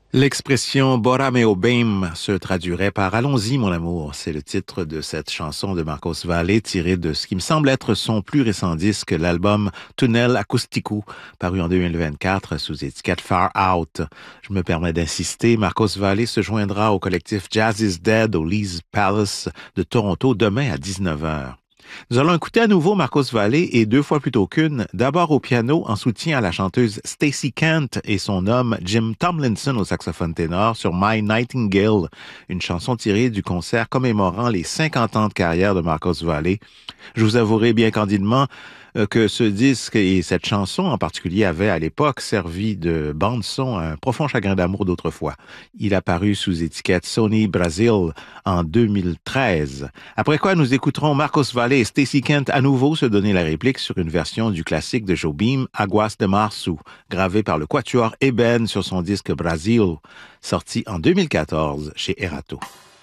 L'expression Bora meu bem se traduirait par Allons-y, mon amour. C'est le titre de cette chanson de Marcos Valle tirée de ce qui me semble être son plus récent disque, l'album Tunnel Acústico, paru en 2024 sous étiquette Far Out. Je me permets d'insister, Marcos Valle se joindra au collectif Jazz is Dead au Lee's Palace de Toronto demain à 19h. Nous allons écouter à nouveau Marcos Valle et deux fois plutôt qu'une, d'abord au piano en soutien à la chanteuse Stacey Kent et son homme Jim Tomlinson au saxophone ténor sur My Nightingale, une chanson tirée du concert commémorant les 50 ans de carrière de Marcos Valle. Je vous avouerai bien candidement que ce disque et cette chanson en particulier avaient à l'époque servi de bande-son à un profond chagrin d'amour d'autrefois. Il a paru sous étiquette Sony Brasil en 2013. Après quoi, nous écouterons Marcos Valle et Stacey Kent à nouveau se donner la réplique sur une version du classique de Jobim, Aguas de Março, gravé par le quatuor Eben sur son disque Brasil, sorti en 2014 chez Erato.